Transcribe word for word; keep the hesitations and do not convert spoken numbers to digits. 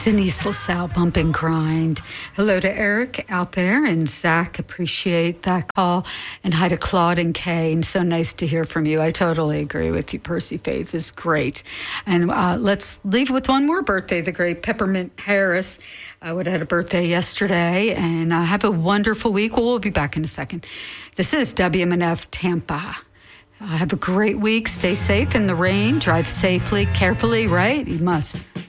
Denise LaSalle, Bump and Grind. Hello to Eric out there, and Zach, appreciate that call. And hi to Claude and Kay, and so nice to hear from you. I totally agree with you. Percy Faith is great. And uh, let's leave with one more birthday, the great Peppermint Harris. I would have had a birthday yesterday, and uh, have a wonderful week. Well, we'll be back in a second. This is W M N F Tampa. Uh, have a great week. Stay safe in the rain. Drive safely, carefully, right? You must.